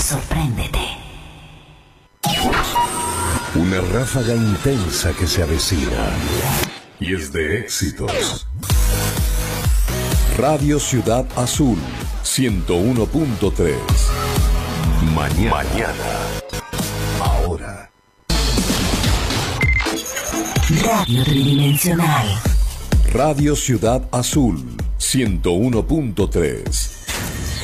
Sorpréndete. Una ráfaga intensa que se avecina y es de éxitos. Radio Ciudad Azul 101.3. Mañana. Ahora. Radio Tridimensional. Radio Ciudad Azul 101.3.